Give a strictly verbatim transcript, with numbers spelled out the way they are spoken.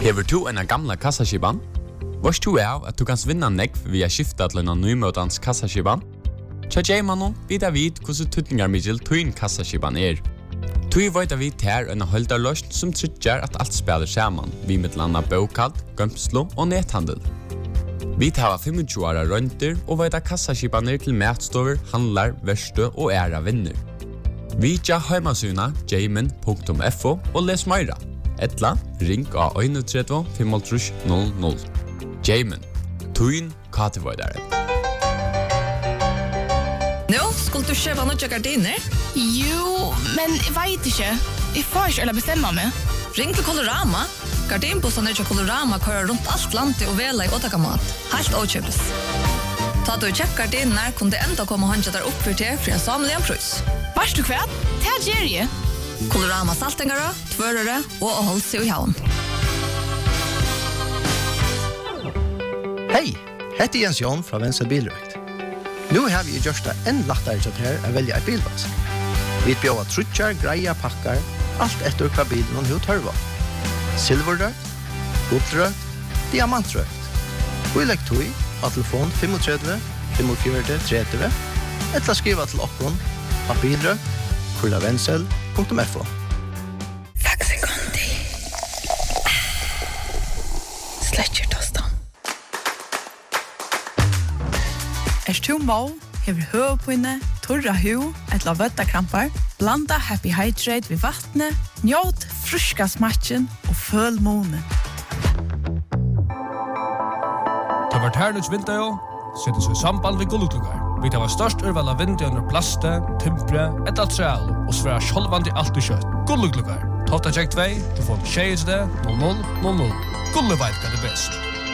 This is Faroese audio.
Hever du en gamla kassaskiban? Vars du er at du kan vinna nekv via skifta til en nymøtans kassaskiban? Tja Jaimanon vidar vid hvordan tutningarmiddel tuin kassaskiban er. Tui vita vi ter en holdarløst som tryggjar at alt spelar saman, vi med landa bokald, gømslo og nethandel. Vi tar tjuefem åra rønter og vita kassaskibaner til matstover, handlar, verste og æra vinner. Vi tja heimasuna jaimen punktum f o og les meira. Etla, ring av tre ett fem tre noll noll. Jaimen, tuin katevoidare. Nå, skulle du kjøpe noen gardiner? Jo, men jeg vet ikke. Jeg får ikke eller bestemme meg. Ring til Colorama. Gardinbossene til Colorama kører rundt alt landet og vela i åttakamat. Helt åkjøpes. Ta du kjøpt gardiner, kunne det enda komme håndja der opp for til for en samlig prøys. Vars du kvært? Det er Jerry. Colorama saltengare, tvørere og å holde seg i havn. Hei, heter Jens Jon fra Venstre Bilrøkt. Nu har vi gjort det enn lettere til her å velge et bilvask. Vi bjør trutjar, greia, pakkar, alt etter hva bilen hun tørva. Silverrøkt, gullrøkt, diamantrøkt. Og i legg tog av telefon fem tre fem fire tre tre eller skriva til okkon av bilrøkt, kurlavensel punktum f o. Faxi Kondi. Sletcher tostan. Er du må, hever høvpinne, torra hu, etla vøttakrampar, blanda Happy Hydrate ved vattnet, njåt fruska smatchen og føl måne. Det var tærnuts vinter jo, setter seg samband ved gullutlugar. Vi tar var størst urval av vinter under plaste, timpre, etla træl og sværa sjolvandi alt og kjøtt. Gullutlugar. Tofta tjekk tvei, du får tjej til det, noll noll noll noll. Gulleveit kan det best.